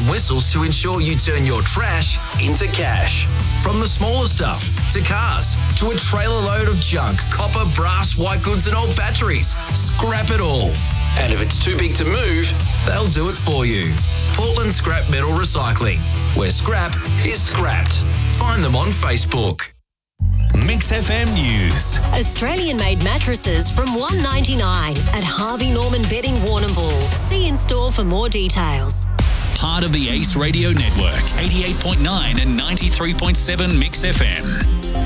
and whistles to ensure you turn your trash into cash. From the smaller stuff to cars to a trailer load of junk, copper, brass, white goods and old batteries. Scrap it all. And if it's too big to move, they'll do it for you. Portland Scrap Metal Recycling, where scrap is scrapped. Find them on Facebook. Mix FM News. Australian-made mattresses from $199 at Harvey Norman Bedding Warrnambool. See in store for more details. Part of the Ace Radio Network, 88.9 and 93.7 Mix FM.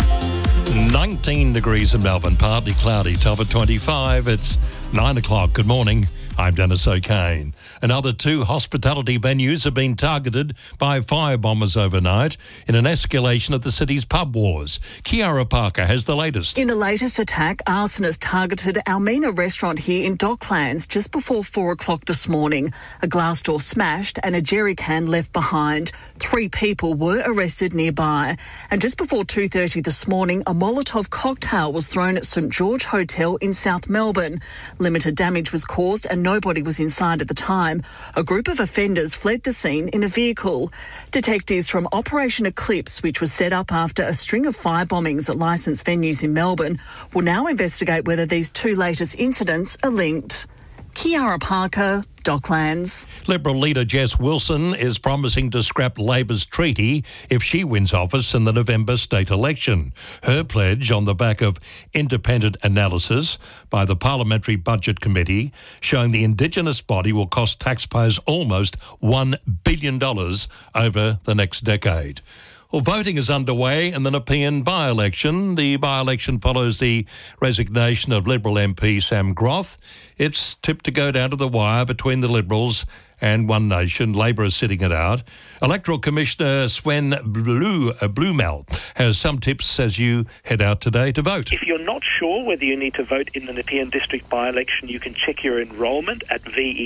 19 degrees in Melbourne, partly cloudy, top of 25. It's 9 o'clock. Good morning. I'm Dennis O'Kane. Another 2 hospitality venues have been targeted by firebombers overnight in an escalation of the city's pub wars. Kiara Parker has the latest. In the latest attack, arsonists targeted Almina restaurant here in Docklands just before 4 o'clock this morning. A glass door smashed and a jerry can left behind. 3 people were arrested nearby. And just before 2:30 this morning, a Molotov cocktail was thrown at St George Hotel in South Melbourne. Limited damage was caused and nobody was inside at the time. A group of offenders fled the scene in a vehicle. Detectives from Operation Eclipse, which was set up after a string of fire bombings at licensed venues in Melbourne, will now investigate whether these 2 latest incidents are linked. Kiara Parker, Docklands. Liberal leader Jess Wilson is promising to scrap Labor's treaty if she wins office in the November state election. Her pledge on the back of independent analysis by the Parliamentary Budget Committee showing the Indigenous body will cost taxpayers almost $1 billion over the next decade. Well, voting is underway in the Nepean by-election. The by-election follows the resignation of Liberal MP Sam Groth. It's tipped to go down to the wire between the Liberals and One Nation. Labor is sitting it out. Electoral Commissioner Sven Blumel has some tips as you head out today to vote. If you're not sure whether you need to vote in the Nepean District by-election, you can check your enrolment at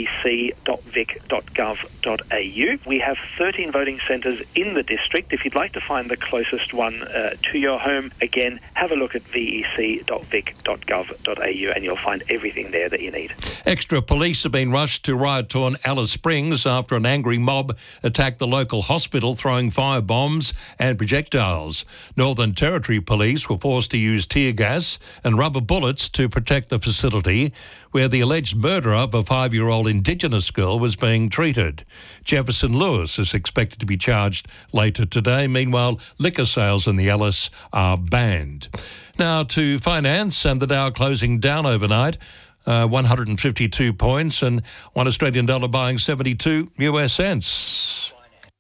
vec.vic.gov.au. We have 13 voting centres in the district. If you'd like to find the closest one to your home, again, have a look at vec.vic.gov.au and you'll find everything there that you need. Extra police have been rushed to riot-torn Alice Springs after an angry mob attacked the local hospital, throwing fire bombs and projectiles. Northern Territory Police were forced to use tear gas and rubber bullets to protect the facility where the alleged murderer of a 5-year-old Indigenous girl was being treated. Jefferson Lewis is expected to be charged later today. Meanwhile, liquor sales in the Alice are banned. Now to finance, and the Dow closing down overnight. 152 points and $1 Australian buying 72 US cents.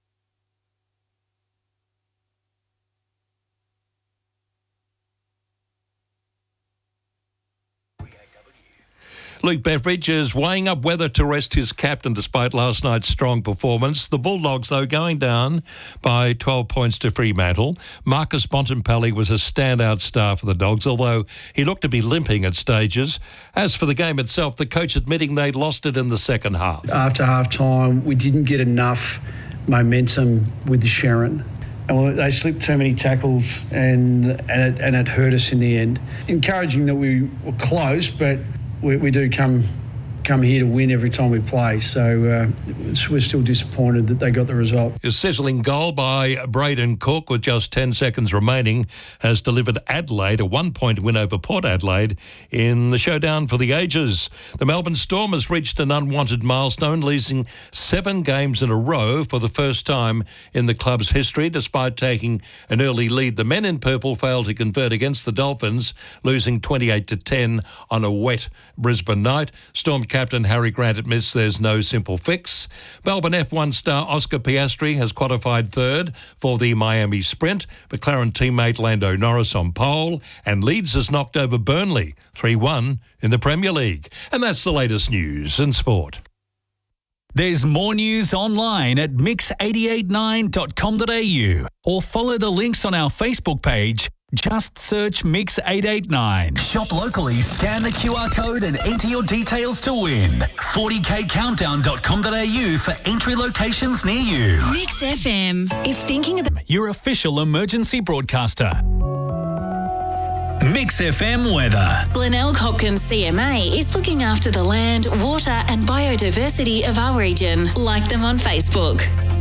Luke Beveridge is weighing up whether to rest his captain despite last night's strong performance. The Bulldogs, though, going down by 12 points to Fremantle. Marcus Bontempelli was a standout star for the Dogs, although he looked to be limping at stages. As for the game itself, the coach admitting they lost it in the second half. After half-time, we didn't get enough momentum with the Sharon. And they slipped too many tackles and it hurt us in the end. Encouraging that we were close, but we do come here to win every time we play, so we're still disappointed that they got the result. A sizzling goal by Braden Cook with just 10 seconds remaining has delivered Adelaide a 1-point win over Port Adelaide in the showdown for the ages. The Melbourne Storm has reached an unwanted milestone, losing 7 games in a row for the first time in the club's history. Despite taking an early lead, the men in purple failed to convert against the Dolphins, losing 28-10 on a wet Brisbane night. Storm captain Harry Grant admits there's no simple fix. Melbourne F1 star Oscar Piastri has qualified third for the Miami Sprint. McLaren teammate Lando Norris on pole, and Leeds has knocked over Burnley 3-1 in the Premier League. And that's the latest news in sport. There's more news online at mix889.com.au or follow the links on our Facebook page. Just search Mix889. Shop locally, scan the QR code and enter your details to win. 40kcountdown.com.au for entry locations near you. Mix FM. If thinking about Your official emergency broadcaster. Mix FM weather. Glenelg Hopkins CMA is looking after the land, water and biodiversity of our region. Like them on Facebook.